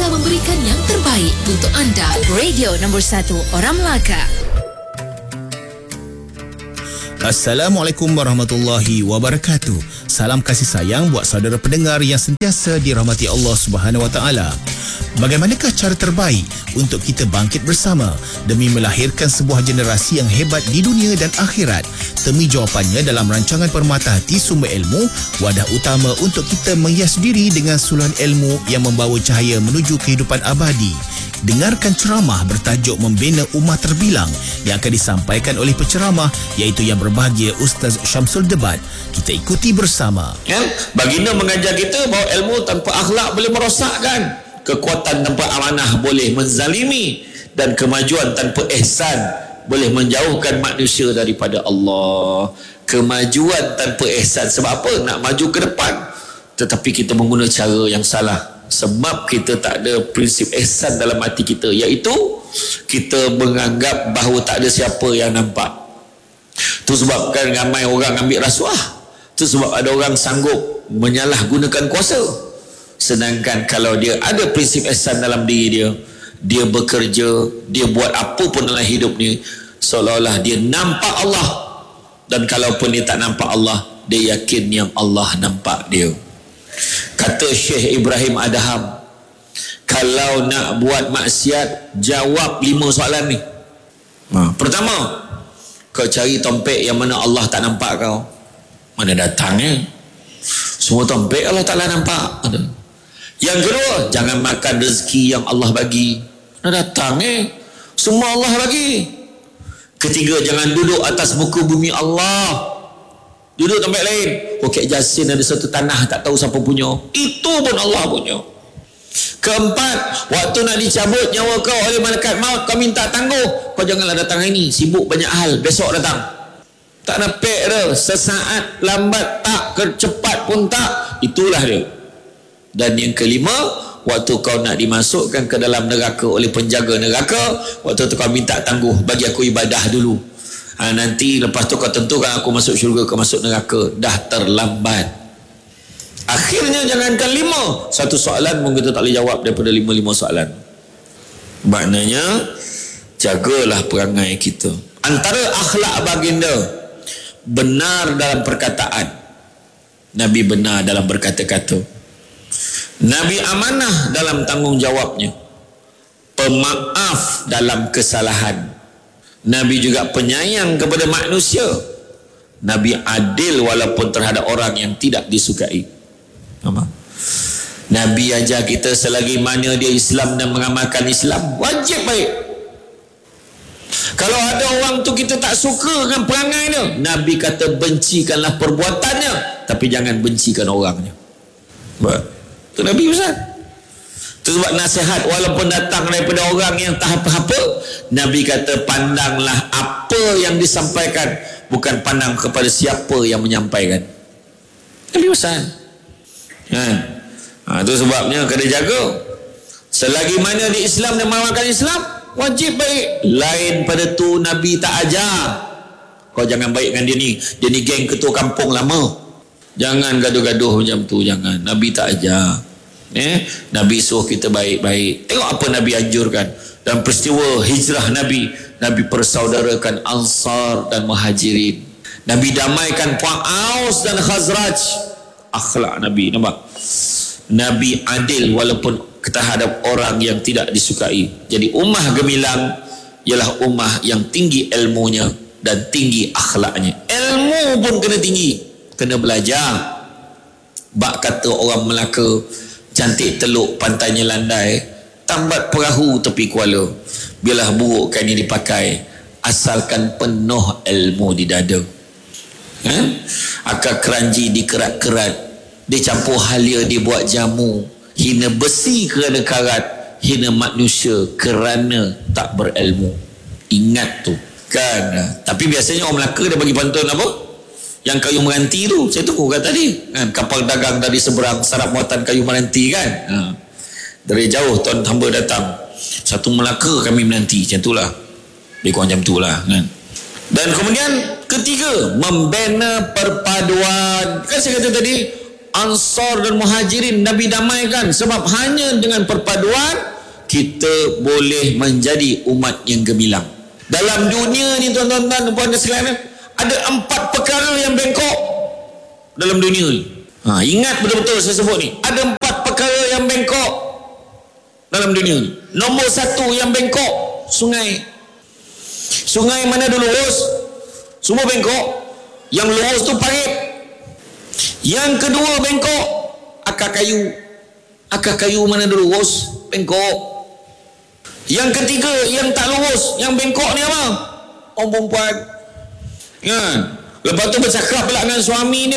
berusaha memberikan yang terbaik untuk anda. Radio nombor 1 Orang Melaka. Assalamualaikum warahmatullahi wabarakatuh. Salam kasih sayang buat saudara pendengar yang sentiasa dirahmati Allah Subhanahu Wa Taala. Bagaimanakah cara terbaik untuk kita bangkit bersama demi melahirkan sebuah generasi yang hebat di dunia dan akhirat? Temui jawapannya dalam rancangan Permata Hati Sumber Ilmu, wadah utama untuk kita menghias diri dengan suluhan ilmu yang membawa cahaya menuju kehidupan abadi. Dengarkan ceramah bertajuk Membina Ummah Terbilang yang akan disampaikan oleh penceramah iaitu yang berbahagia Ustaz Syamsul Debat. Kita ikuti bersama. Baginda mengajar kita bahawa ilmu tanpa akhlak boleh merosakkan, kekuatan tanpa amanah boleh menzalimi, dan kemajuan tanpa ihsan boleh menjauhkan manusia daripada Allah. Kemajuan tanpa ihsan, sebab apa? Nak maju ke depan, tetapi kita menggunakan cara yang salah. Sebab kita tak ada prinsip ihsan dalam hati kita, iaitu kita menganggap bahawa tak ada siapa yang nampak. Itu sebabkan ramai orang ambil rasuah. Itu sebab ada orang sanggup menyalahgunakan kuasa. Sedangkan kalau dia ada prinsip ihsan dalam diri dia, dia bekerja, dia buat apa pun dalam hidup ni seolah-olah dia nampak Allah. Dan kalaupun dia tak nampak Allah, dia yakin yang Allah nampak dia. Kata Syekh Ibrahim Adham, kalau nak buat maksiat, jawab 5 soalan ni. Pertama, kau cari tompek yang mana Allah tak nampak kau. Mana datangnya? Semua tompek Allah Ta'ala nampak. Yang kedua, jangan makan rezeki yang Allah bagi. Mana datangnya? Semua Allah bagi. Ketiga, jangan duduk atas muka bumi Allah. Duduk tempat lain. Bukit Jasin ada satu tanah tak tahu siapa punya, itu pun Allah punya. Keempat, waktu nak dicabut nyawa kau oleh malaikat maut, kau minta tangguh. Kau janganlah datang hari ni, sibuk banyak hal, besok datang. Tak napik dah, sesaat lambat tak, cepat pun tak. Itulah dia. Dan yang kelima, waktu kau nak dimasukkan ke dalam neraka oleh penjaga neraka, waktu tu kau minta tangguh, bagi aku ibadah dulu. Nanti lepas tu kau tentukan aku masuk syurga, kau masuk neraka. Dah terlambat. Akhirnya jangankan 5, satu soalan pun kita tak boleh jawab daripada 5 soalan. Maknanya jagalah perangai kita. Antara akhlak baginda, benar dalam perkataan. Nabi benar dalam berkata-kata. Nabi amanah dalam tanggungjawabnya. Pemaaf dalam kesalahan. Nabi juga penyayang kepada manusia. Nabi adil walaupun terhadap orang yang tidak disukai. Nabi ajar kita selagi mana dia Islam dan mengamalkan Islam, wajib baik. Kalau ada orang tu kita tak suka dengan perangai dia, Nabi kata bencikanlah perbuatannya, tapi jangan bencikan orangnya. Itu Nabi Ustaz. Itu sebab nasihat walaupun datang daripada orang yang tak apa-apa, Nabi kata pandanglah apa yang disampaikan, bukan pandang kepada siapa yang menyampaikan. Nabi pesan. Itu sebabnya kena jaga. Selagi mana di Islam dan mengamalkan Islam, wajib baik. Lain pada tu Nabi tak ajar kau jangan baik dengan dia ni. Dia ni geng ketua kampung lama. Jangan gaduh-gaduh macam tu, jangan. Nabi tak ajar. Nabi suruh kita baik-baik. Tengok apa Nabi anjurkan. Dan peristiwa hijrah Nabi, Nabi persaudarakan Ansar dan Muhajirin. Nabi damaikan Puan Aus dan Khazraj. Akhlak Nabi, nampak? Nabi adil walaupun terhadap orang yang tidak disukai. Jadi ummah gemilang ialah ummah yang tinggi ilmunya dan tinggi akhlaknya. Ilmu pun kena tinggi, kena belajar. Bak kata orang Melaka, cantik teluk pantainya landai, tambat perahu tepi kuala. Biarlah buruk kain ini dipakai, asalkan penuh ilmu di dada. Akar keranji dikerat-kerat, dicampur halia dibuat jamu. Hina besi kerana karat, hina manusia kerana tak berilmu. Ingat tu kan. Tapi biasanya orang Melaka dia bagi pantun apa? Yang kayu meranti tu, saya tunggu kat tadi kan, kapal dagang dari seberang, sarap muatan kayu meranti kan. Dari jauh tuan hamba datang, satu Melaka kami menanti, macam itulah, lebih kurang macam itulah kan. Dan kemudian ketiga, membina perpaduan. Kan saya kata tadi, Ansar dan Muhajirin Nabi damaikan, sebab hanya dengan perpaduan kita boleh menjadi umat yang gemilang. Dalam dunia ni tuan-tuan dan puan sekalian, ada 4 perkara yang bengkok dalam dunia ni. Ingat betul-betul saya sebut ni. Ada 4 perkara yang bengkok dalam dunia ni. Nombor 1 yang bengkok, sungai. Sungai mana dulu lurus, semua bengkok. Yang lurus tu parit. Yang kedua bengkok, akar kayu. Akar kayu mana dulu lurus, bengkok. Yang ketiga yang tak lurus, yang bengkok ni apa? Orang perempuan. Kan? Lepas tu bercakap pula dengan suami ni,